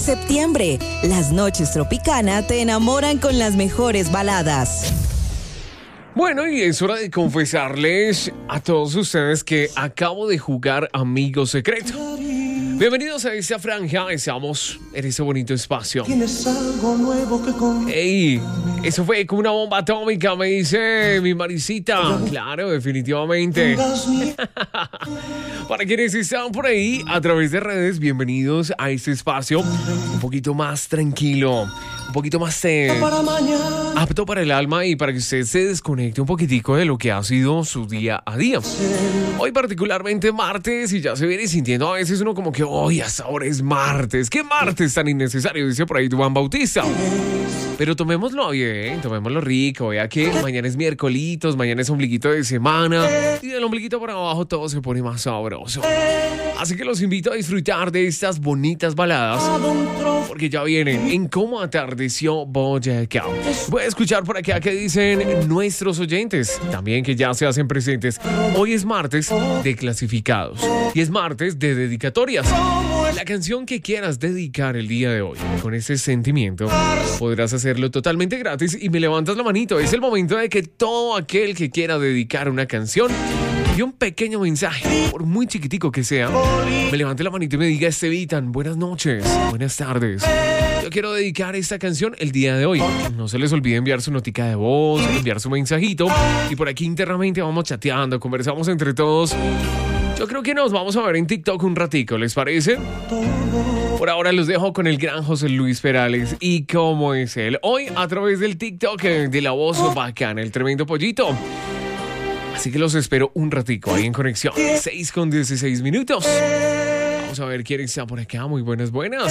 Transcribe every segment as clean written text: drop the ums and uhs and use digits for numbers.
septiembre. Las noches Tropicana te enamoran con las mejores baladas. Bueno, y es hora de confesarles a todos ustedes que acabo de jugar Amigo Secreto. Bienvenidos a esta franja, estamos en este bonito espacio. Tienes algo nuevo que contar. Ey, eso fue como una bomba atómica, me dice mi Marisita. Claro, definitivamente. Para quienes están por ahí a través de redes, bienvenidos a este espacio un poquito más tranquilo, un poquito más apto para el alma y para que usted se desconecte un poquitico de lo que ha sido su día a día. Hoy particularmente martes, y ya se viene sintiendo a veces uno como que hoy hasta ahora es martes. ¿Qué martes tan innecesario? Dice por ahí Juan Bautista. Pero tomémoslo bien, tomémoslo rico. Vea que mañana es miércolitos, mañana es ombliguito de semana y del ombliguito para abajo todo se pone más sabroso. Así que los invito a disfrutar de estas bonitas baladas porque ya vienen en Cómo atardeció Boyacá. Voy a escuchar por acá que dicen nuestros oyentes, también que ya se hacen presentes. Hoy es martes de clasificados y es martes de dedicatorias. La canción que quieras dedicar el día de hoy con ese sentimiento podrás hacerlo totalmente gratis y me levantas la manito. Es el momento de que todo aquel que quiera dedicar una canción y un pequeño mensaje, por muy chiquitico que sea, me levante la manito y me diga: Estevitan, buenas noches, buenas tardes. Yo quiero dedicar esta canción el día de hoy. No se les olvide enviar su notica de voz, enviar su mensajito y por aquí internamente vamos chateando, conversamos entre todos. Yo creo que nos vamos a ver en TikTok un ratico, ¿les parece? Por ahora los dejo con el gran José Luis Perales y cómo es él. Hoy a través del TikTok de la voz bacana, el tremendo pollito. Así que los espero un ratico ahí en conexión. 6:16. Vamos a ver quién está por acá. Muy buenas.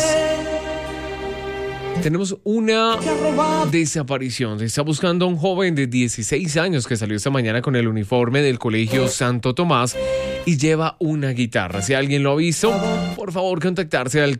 Tenemos una desaparición. Se está buscando a un joven de 16 años que salió esta mañana con el uniforme del Colegio Santo Tomás y lleva una guitarra. Si alguien lo ha visto, por favor contactarse al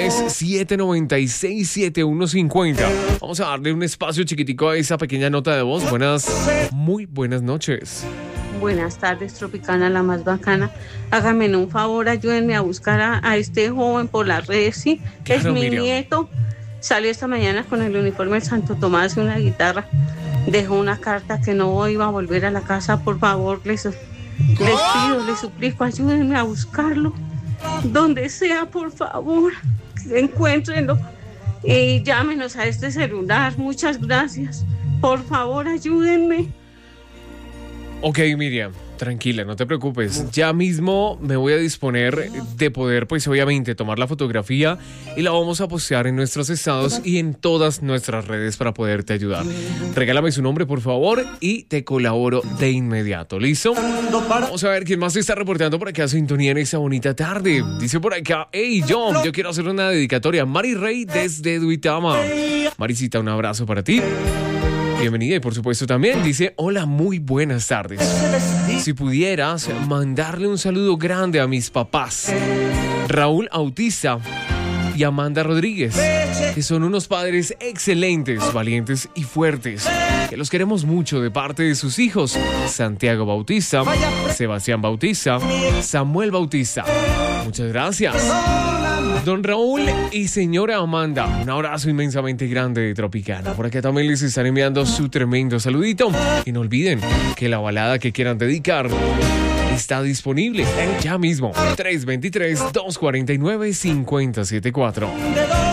310-796-7150. Vamos a darle un espacio chiquitico a esa pequeña nota de voz. Muy buenas noches. Buenas tardes, Tropicana, la más bacana. Háganme un favor, ayúdenme a buscar a este joven por las redes, ¿sí? Claro, es mi Miriam. nieto. Salió esta mañana con el uniforme de Santo Tomás y una guitarra. Dejó una carta que no iba a volver a la casa. Por favor, les pido, les suplico, ayúdenme a buscarlo. Donde sea, por favor, encuéntrenlo. Y llámenos a este celular. Muchas gracias. Por favor, ayúdenme. Ok, Miriam, tranquila, no te preocupes. Ya mismo me voy a disponer de poder, pues obviamente, tomar la fotografía y la vamos a postear en nuestros estados y en todas nuestras redes para poderte ayudar. Regálame su nombre, por favor, y te colaboro de inmediato. ¿Listo? Vamos a ver quién más se está reportando por acá a sintonía en esta bonita tarde. Dice por acá: hey, yo quiero hacer una dedicatoria. Mari Rey desde Duitama. Marisita, un abrazo para ti. Bienvenida y por supuesto también dice: hola, muy buenas tardes. Si pudieras mandarle un saludo grande a mis papás, Raúl Autista y Amanda Rodríguez, que son unos padres excelentes, valientes y fuertes, que los queremos mucho de parte de sus hijos, Santiago Bautista, Sebastián Bautista, Samuel Bautista. Muchas gracias. Don Raúl y señora Amanda, un abrazo inmensamente grande de Tropicana. Por acá también les están enviando su tremendo saludito. Y no olviden que la balada que quieran dedicar está disponible ya mismo. 323-249-5074.